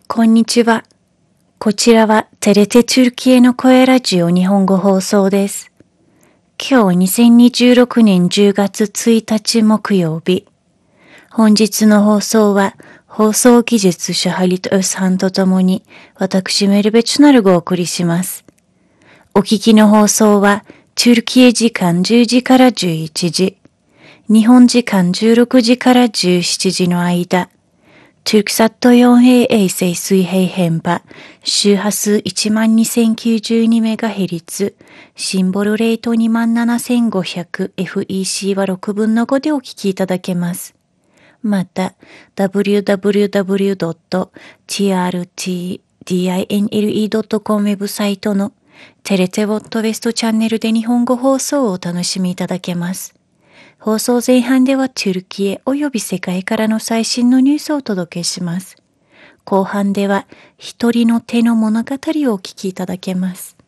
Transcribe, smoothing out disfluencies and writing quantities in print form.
こんにちは。こちらはテレテトゥルキエの声ラジオ日本語放送です。今日2026年10月1日木曜日。本日の放送は放送技術シャハリト・ウスハンとともに私メルベチュナルがお送りします。お聞きの放送はトゥルキエ時間10時から11時、日本時間16時から17時の間、TürkSat 4平衛星水平変波、周波数 12,092MHz、シンボルレート 27,500FEC は6分の5でお聞きいただけます。また、www.trtdinle.com ウェブサイトのテレテウォットウェストチャンネルで日本語放送をお楽しみいただけます。放送前半ではトゥルキエ及び世界からの最新のニュースをお届けします。後半では一人の手の物語をお聞きいただけます。